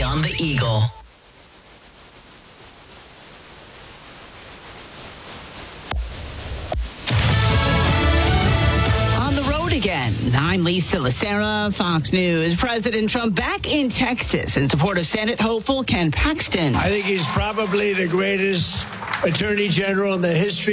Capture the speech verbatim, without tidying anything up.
on the Eagle. Again, I'm Lisa Lacera, Fox News. President Trump back in Texas in support of Senate hopeful Ken Paxton. I think he's probably the greatest attorney general in the history